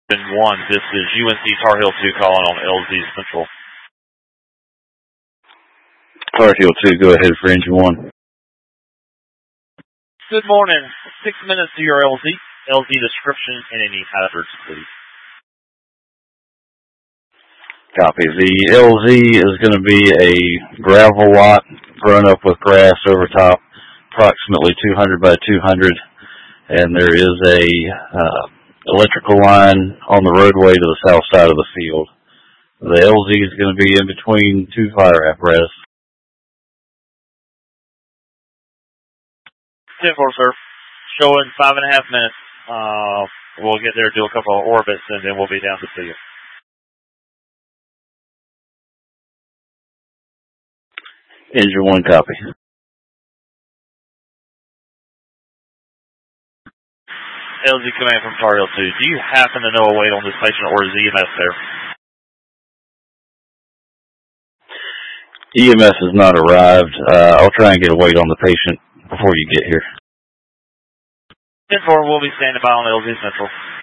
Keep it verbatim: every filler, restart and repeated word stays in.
one, this is U N C Tar Heel two calling on L Z Central. Tar Heel two, go ahead for engine one. Good morning. Six minutes to your L Z. L Z description and any hazards, please. Copy. The L Z is going to be a gravel lot grown up with grass over top, approximately two hundred by two hundred, and there is a uh, electrical line on the roadway to the south side of the field. The L Z is going to be in between two fire apparatus. ten four, sir. Showing five and a half minutes. Uh, we'll get there, do a couple of orbits, and then we'll be down to see you. Engine one, copy. L Z command from Tar Heel two. Do you happen to know a wait on this patient or is E M S there? E M S has not arrived. Uh, I'll try and get a wait on the patient before you get here. ten four, we'll be standing by on L Z Central.